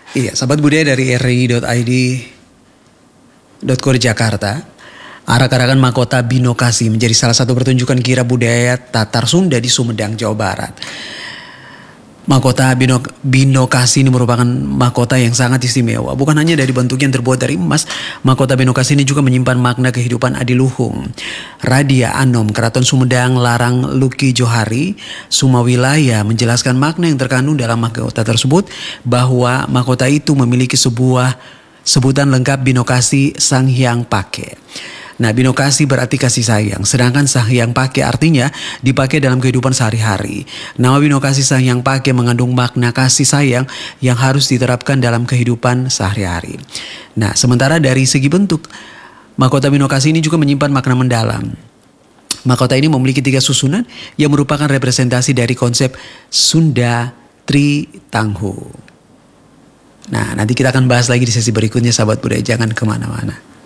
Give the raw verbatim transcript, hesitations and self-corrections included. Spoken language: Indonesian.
Iya, sahabat budaya dari r i dot i d dot co dot Jakarta. Arak-arakan mahkota Binokasi menjadi salah satu pertunjukan kira budaya Tatar Sunda di Sumedang, Jawa Barat. Mahkota Binok Binokasi ini merupakan mahkota yang sangat istimewa. Bukan hanya dari bentuk yang terbuat dari emas, mahkota Binokasi ini juga menyimpan makna kehidupan adiluhung. Radia Anom, Keraton Sumedang, Larang Luki Johari, Sumawilaya menjelaskan makna yang terkandung dalam mahkota tersebut, bahwa mahkota itu memiliki sebuah sebutan lengkap Binokasi Sang Hyang Pake. Nah, Binokasi berarti kasih sayang, sedangkan Sang Hyang Pake artinya dipakai dalam kehidupan sehari-hari. Nama Binokasi Sang Hyang Pake mengandung makna kasih sayang yang harus diterapkan dalam kehidupan sehari-hari. Nah, sementara dari segi bentuk, mahkota Binokasi ini juga menyimpan makna mendalam. Mahkota ini memiliki tiga susunan yang merupakan representasi dari konsep Sunda Tri Tanghu. Nah, nanti kita akan bahas lagi di sesi berikutnya, sahabat budaya, jangan kemana-mana.